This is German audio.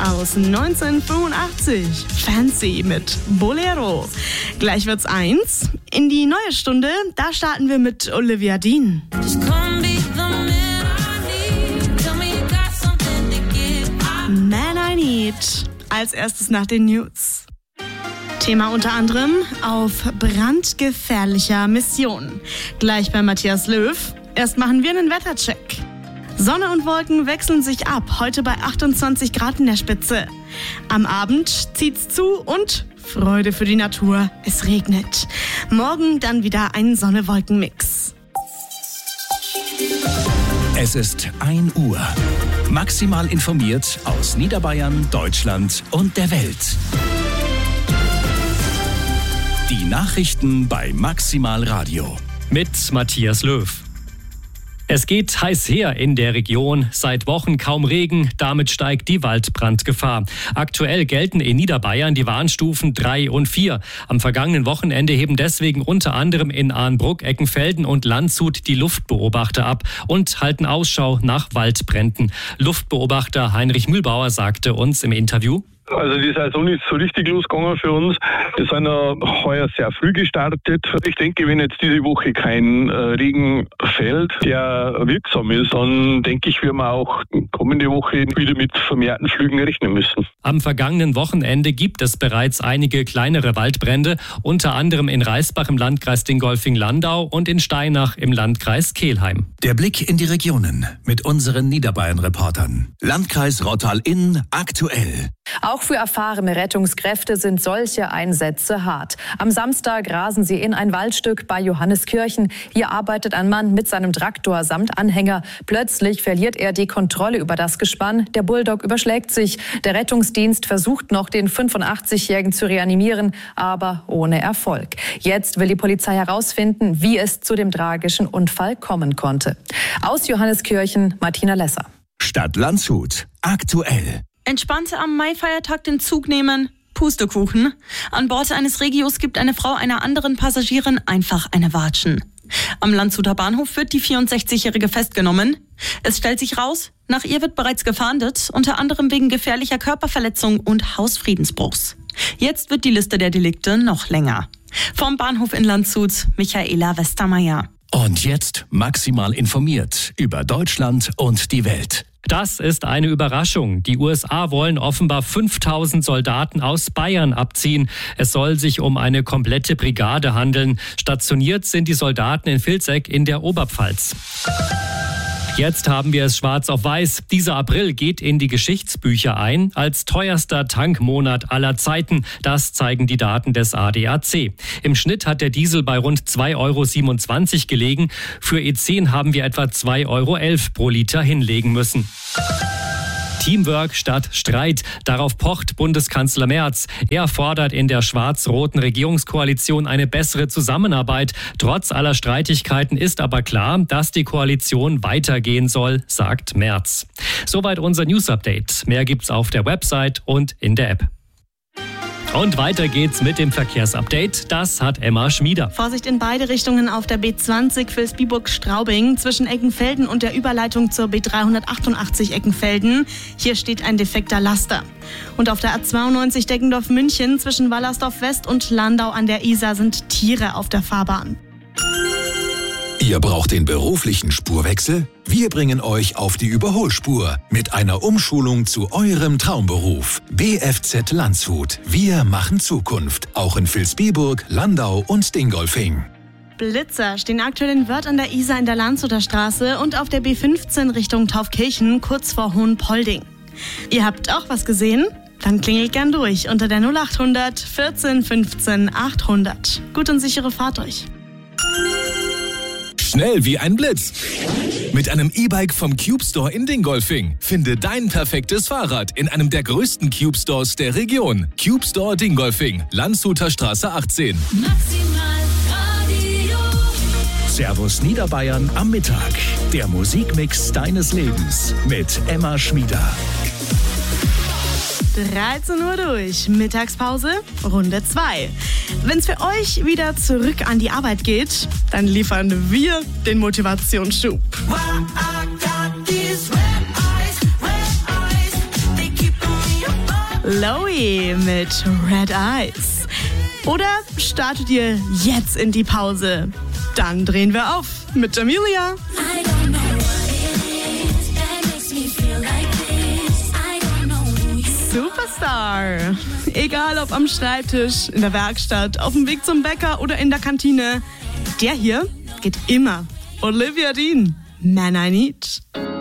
aus 1985. Fancy mit Bolero. Gleich wird's 1. In die neue Stunde, da starten wir mit Olivia Dean. Man I Need. Als erstes nach den News. Thema unter anderem auf brandgefährlicher Mission. Gleich bei Matthias Löw. Erst machen wir einen Wettercheck. Sonne und Wolken wechseln sich ab, heute bei 28 Grad in der Spitze. Am Abend zieht's zu und Freude für die Natur, es regnet. Morgen dann wieder ein Sonne-Wolken-Mix. Es ist 1 Uhr. Maximal informiert aus Niederbayern, Deutschland und der Welt. Die Nachrichten bei Maximal Radio. Mit Matthias Löw. Es geht heiß her in der Region. Seit Wochen kaum Regen, damit steigt die Waldbrandgefahr. Aktuell gelten in Niederbayern die Warnstufen 3 und 4. Am vergangenen Wochenende heben deswegen unter anderem in Arnbruck, Eckenfelden und Landshut die Luftbeobachter ab und halten Ausschau nach Waldbränden. Luftbeobachter Heinrich Mühlbauer sagte uns im Interview: Also die Saison ist so richtig losgegangen für uns. Wir sind ja heuer sehr früh gestartet. Ich denke, wenn jetzt diese Woche kein Regen fällt, der wirksam ist, dann denke ich, werden wir auch kommende Woche wieder mit vermehrten Flügen rechnen müssen. Am vergangenen Wochenende gibt es bereits einige kleinere Waldbrände, unter anderem in Reisbach im Landkreis Dingolfing-Landau und in Steinach im Landkreis Kelheim. Der Blick in die Regionen mit unseren Niederbayern-Reportern. Landkreis Rottal-Inn aktuell. Auch für erfahrene Rettungskräfte sind solche Einsätze hart. Am Samstag rasen sie in ein Waldstück bei Johanneskirchen. Hier arbeitet ein Mann mit seinem Traktor samt Anhänger. Plötzlich verliert er die Kontrolle über das Gespann. Der Bulldog überschlägt sich. Der Rettungsdienst versucht noch, den 85-Jährigen zu reanimieren, aber ohne Erfolg. Jetzt will die Polizei herausfinden, wie es zu dem tragischen Unfall kommen konnte. Aus Johanneskirchen, Martina Lesser. Stadt Landshut aktuell. Entspannte am Maifeiertag den Zug nehmen? Pustekuchen. An Bord eines Regios gibt eine Frau einer anderen Passagierin einfach eine Watschen. Am Landshuter Bahnhof wird die 64-Jährige festgenommen. Es stellt sich raus, nach ihr wird bereits gefahndet, unter anderem wegen gefährlicher Körperverletzung und Hausfriedensbruchs. Jetzt wird die Liste der Delikte noch länger. Vom Bahnhof in Landshut, Michaela Westermeier. Und jetzt maximal informiert über Deutschland und die Welt. Das ist eine Überraschung. Die USA wollen offenbar 5000 Soldaten aus Bayern abziehen. Es soll sich um eine komplette Brigade handeln. Stationiert sind die Soldaten in Vilseck in der Oberpfalz. Jetzt haben wir es schwarz auf weiß. Dieser April geht in die Geschichtsbücher ein als teuerster Tankmonat aller Zeiten. Das zeigen die Daten des ADAC. Im Schnitt hat der Diesel bei rund 2,27 € gelegen. Für E10 haben wir etwa 2,11 € pro Liter hinlegen müssen. Teamwork statt Streit. Darauf pocht Bundeskanzler Merz. Er fordert in der schwarz-roten Regierungskoalition eine bessere Zusammenarbeit. Trotz aller Streitigkeiten ist aber klar, dass die Koalition weitergehen soll, sagt Merz. Soweit unser News-Update. Mehr gibt's auf der Website und in der App. Und weiter geht's mit dem Verkehrsupdate. Das hat Emma Schmieder. Vorsicht in beide Richtungen auf der B20 Vilsbiburg-Straubing zwischen Eckenfelden und der Überleitung zur B388 Eckenfelden. Hier steht ein defekter Laster. Und auf der A92 Deggendorf-München zwischen Wallersdorf West und Landau an der Isar sind Tiere auf der Fahrbahn. Ihr braucht den beruflichen Spurwechsel? Wir bringen euch auf die Überholspur mit einer Umschulung zu eurem Traumberuf. BFZ Landshut. Wir machen Zukunft. Auch in Vilsbiburg, Landau und Dingolfing. Blitzer stehen aktuell in Wörth an der Isar in der Landshuter Straße und auf der B15 Richtung Taufkirchen kurz vor Hohenpolding. Ihr habt auch was gesehen? Dann klingelt gern durch unter der 0800 14 15 800. Gut und sichere Fahrt euch. Schnell wie ein Blitz. Mit einem E-Bike vom Cube Store in Dingolfing. Finde dein perfektes Fahrrad in einem der größten Cube Stores der Region. Cube Store Dingolfing, Landshuter Straße 18. Servus Niederbayern am Mittag. Der Musikmix deines Lebens mit Emma Schmieder. 13 Uhr durch. Mittagspause, Runde 2. Wenn es für euch wieder zurück an die Arbeit geht, dann liefern wir den Motivationsschub. Chloe mit Red Eyes. Oder startet ihr jetzt in die Pause? Dann drehen wir auf mit Jamelia. Superstar. Egal ob am Schreibtisch, in der Werkstatt, auf dem Weg zum Bäcker oder in der Kantine. Der hier geht immer. Olivia Dean, Man I Need.